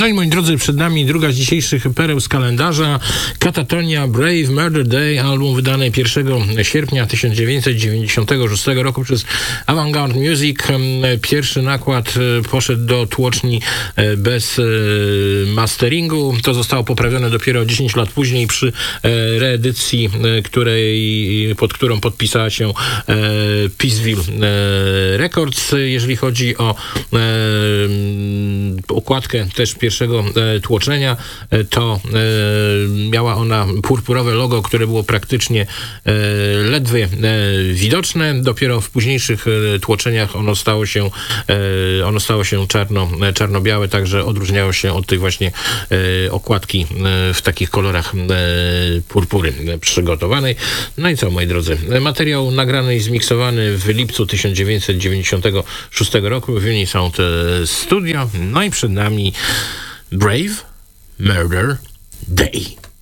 No i moi drodzy, przed nami druga z dzisiejszych pereł z kalendarza. Katatonia Brave Murder Day, album wydany 1 sierpnia 1996 roku przez Avantgarde Music. Pierwszy nakład poszedł do tłoczni bez masteringu. To zostało poprawione dopiero 10 lat później przy reedycji, pod którą podpisała się Peaceville Records. Jeżeli chodzi o okładkę też pierwszego tłoczenia, to miała ona purpurowe logo, które było praktycznie ledwie widoczne. Dopiero w późniejszych tłoczeniach ono stało się czarno-białe, także odróżniało się od tej właśnie okładki w takich kolorach purpury przygotowanej. No i co, moi drodzy, materiał nagrany i zmiksowany w lipcu 1996 roku w Unisound Studio. No i przed nami Brave Murder Day.